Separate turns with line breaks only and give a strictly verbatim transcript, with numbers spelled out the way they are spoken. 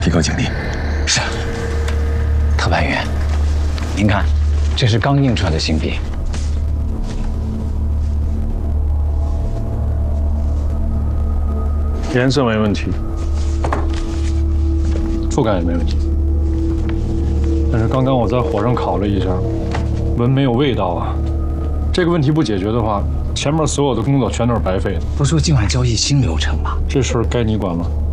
提高警力。
是。特派员，您看，这是刚印出来的新币。
颜色没问题，触感也没问题。但是刚刚我在火上烤了一下，闻没有味道啊。这个问题不解决的话，前面所有的工作全都是白费的。
不是说今晚交易新流程吗？
这事儿该你管吗？